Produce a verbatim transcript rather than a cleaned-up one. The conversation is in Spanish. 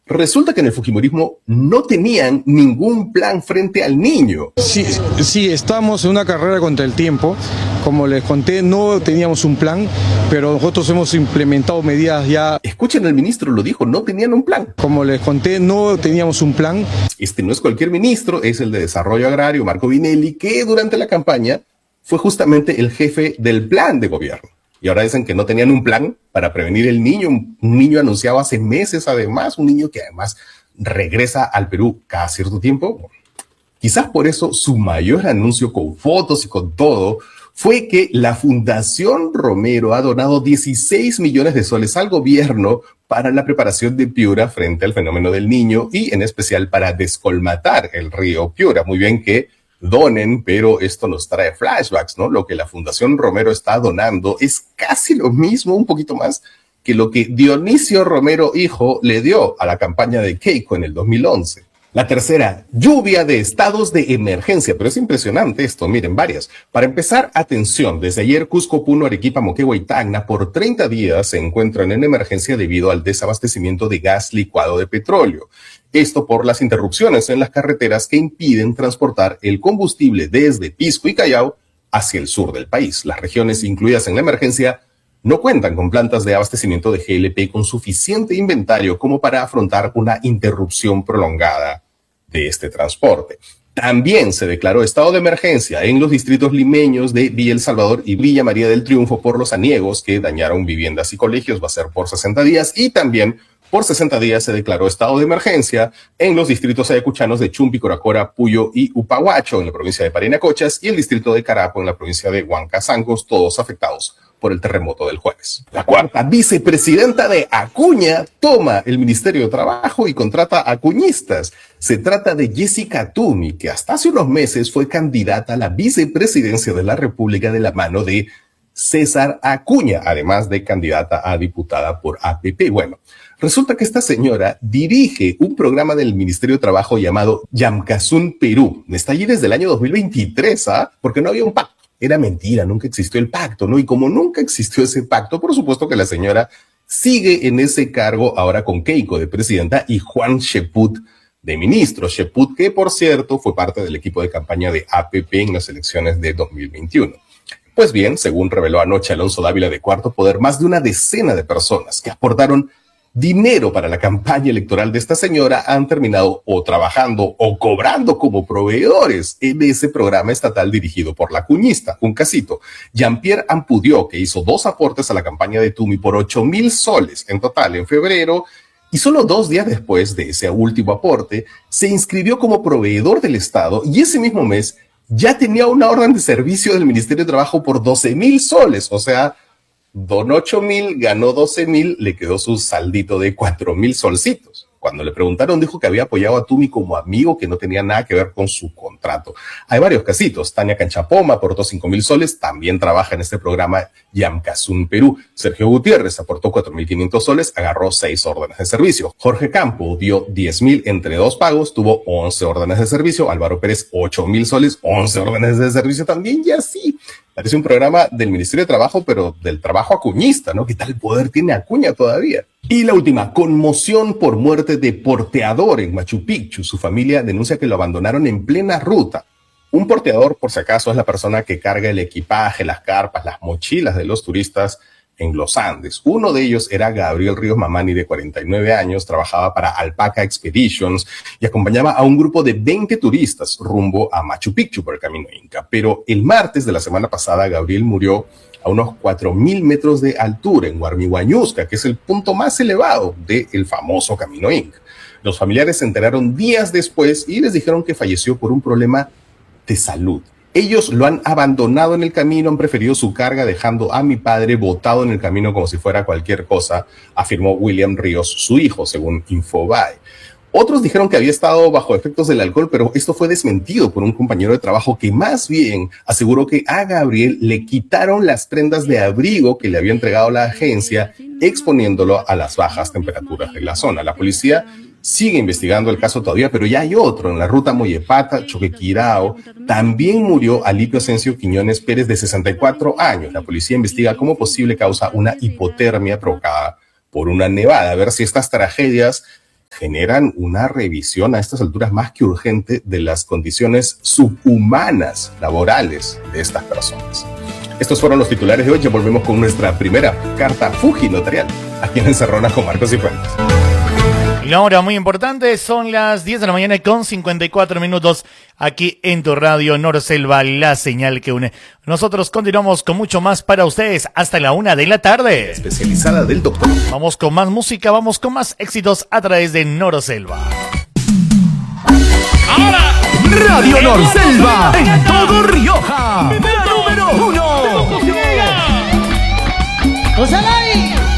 Resulta que en el fujimorismo no tenían ningún plan frente al niño. Sí, sí, estamos en una carrera contra el tiempo. Como les conté, no teníamos un plan, pero nosotros hemos implementado medidas ya. Escuchen, el ministro lo dijo, no tenían un plan. Como les conté, no teníamos un plan. Este no es cualquier ministro, es el de Desarrollo Agrario, Marco Vinelli, que durante la campaña fue justamente el jefe del plan de gobierno. Y ahora dicen que no tenían un plan para prevenir el niño, un niño anunciado hace meses además, un niño que además regresa al Perú cada cierto tiempo. Quizás por eso su mayor anuncio con fotos y con todo fue que la Fundación Romero ha donado dieciséis millones de soles al gobierno para la preparación de Piura frente al fenómeno del niño y en especial para descolmatar el río Piura. Muy bien que donen, pero esto nos trae flashbacks, ¿no? Lo que la Fundación Romero está donando es casi lo mismo, un poquito más, que lo que Dionisio Romero hijo le dio a la campaña de Keiko en el dos mil once. La tercera, lluvia de estados de emergencia, pero es impresionante esto, miren, varias. Para empezar, atención, desde ayer Cusco, Puno, Arequipa, Moquegua y Tacna por treinta días se encuentran en emergencia debido al desabastecimiento de gas licuado de petróleo. Esto por las interrupciones en las carreteras que impiden transportar el combustible desde Pisco y Callao hacia el sur del país. Las regiones incluidas en la emergencia no cuentan con plantas de abastecimiento de G L P con suficiente inventario como para afrontar una interrupción prolongada de este transporte. También se declaró estado de emergencia en los distritos limeños de Villa El Salvador y Villa María del Triunfo por los aniegos que dañaron viviendas y colegios. Va a ser por sesenta días y también por sesenta días se declaró estado de emergencia en los distritos ayacuchanos de Chumpi, Coracora, Puyo y Upahuacho en la provincia de Parinacochas y el distrito de Carapo en la provincia de Huancazancos, todos afectados por el terremoto del jueves. La cuarta, vicepresidenta de Acuña toma el Ministerio de Trabajo y contrata acuñistas. Se trata de Jessica Tumi, que hasta hace unos meses fue candidata a la vicepresidencia de la República de la mano de César Acuña, además de candidata a diputada por A P P. Bueno, resulta que esta señora dirige un programa del Ministerio de Trabajo llamado Yamkasun Perú. Está allí desde el año dos mil veintitrés, ¿ah? Porque no había un pacto. Era mentira, nunca existió el pacto, ¿no? Y como nunca existió ese pacto, por supuesto que la señora sigue en ese cargo ahora con Keiko de presidenta y Juan Sheput de ministro. Sheput, que por cierto fue parte del equipo de campaña de A P P en las elecciones de dos mil veintiuno. Pues bien, según reveló anoche Alonso Dávila de Cuarto Poder, más de una decena de personas que aportaron dinero para la campaña electoral de esta señora han terminado o trabajando o cobrando como proveedores en ese programa estatal dirigido por la cuñista. Un casito. Jean-Pierre Ampudió, que hizo dos aportes a la campaña de Tumi por ocho mil soles en total en febrero, y solo dos días después de ese último aporte, se inscribió como proveedor del Estado y ese mismo mes ya tenía una orden de servicio del Ministerio de Trabajo por doce mil soles, o sea, donó ocho mil, ganó doce mil, le quedó su saldito de cuatro mil solcitos. Cuando le preguntaron, dijo que había apoyado a Tumi como amigo, que no tenía nada que ver con su contrato. Hay varios casitos. Tania Canchapoma aportó cinco mil soles, también trabaja en este programa Yamkasun Perú. Sergio Gutiérrez aportó cuatro mil quinientos soles, agarró seis órdenes de servicio. Jorge Campo dio diez mil entre dos pagos, tuvo once órdenes de servicio. Álvaro Pérez, ocho mil soles, once órdenes de servicio también, y así. Parece un programa del Ministerio de Trabajo, pero del trabajo acuñista, ¿no? ¿Qué tal poder tiene Acuña todavía? Y la última, conmoción por muerte de porteador en Machu Picchu. Su familia denuncia que lo abandonaron en plena ruta. Un porteador, por si acaso, es la persona que carga el equipaje, las carpas, las mochilas de los turistas en los Andes. Uno de ellos era Gabriel Ríos Mamani, de cuarenta y nueve años, trabajaba para Alpaca Expeditions y acompañaba a un grupo de veinte turistas rumbo a Machu Picchu por el camino Inca. Pero el martes de la semana pasada, Gabriel murió a unos cuatro mil metros de altura en Huarmihuañusca, que es el punto más elevado del famoso camino Inca. Los familiares se enteraron días después y les dijeron que falleció por un problema de salud. Ellos lo han abandonado en el camino, han preferido su carga, dejando a mi padre botado en el camino como si fuera cualquier cosa, afirmó William Ríos, su hijo, según Infobae. Otros dijeron que había estado bajo efectos del alcohol, pero esto fue desmentido por un compañero de trabajo que más bien aseguró que a Gabriel le quitaron las prendas de abrigo que le había entregado la agencia, exponiéndolo a las bajas temperaturas de la zona. La policía sigue investigando el caso todavía, pero ya hay otro en la ruta Mollepata, Choquequirao. También murió Alipio Asensio Quiñones Pérez, de sesenta y cuatro años. La policía investiga como posible causa una hipotermia provocada por una nevada. A ver si estas tragedias generan una revisión a estas alturas más que urgente de las condiciones subhumanas laborales de estas personas. Estos fueron los titulares de hoy. Ya volvemos con nuestra primera carta Fuji notarial aquí en Encerrona con Marcos y Fuentes. La hora muy importante, son las diez de la mañana con cincuenta y cuatro minutos aquí en tu radio Norselva, la señal que une. Nosotros continuamos con mucho más para ustedes hasta la una de la tarde. Especializada del doctor. Vamos con más música, vamos con más éxitos a través de Norselva. Ahora, Radio Norselva en todo Rioja. La número uno. ¡Usalai!